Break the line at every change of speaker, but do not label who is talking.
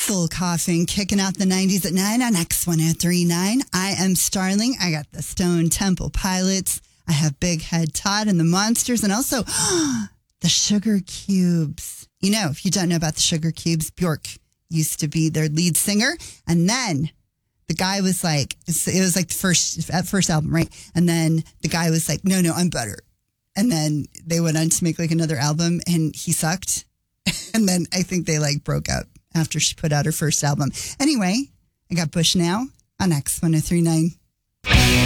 Full coughing, kicking out the 90s at 9 on X1039. I am Starling. I got the Stone Temple Pilots. I have Big Head Todd and the Monsters, and also the Sugar Cubes. You know, if you don't know about the Sugar Cubes, Bjork used to be their lead singer. And then the guy was like, it was like the first album, right? And then the guy was like, no, I'm better. And then they went on to make like another album and he sucked. And then I think they like broke up after she put out her first album. Anyway, I got Bush Now on X1039.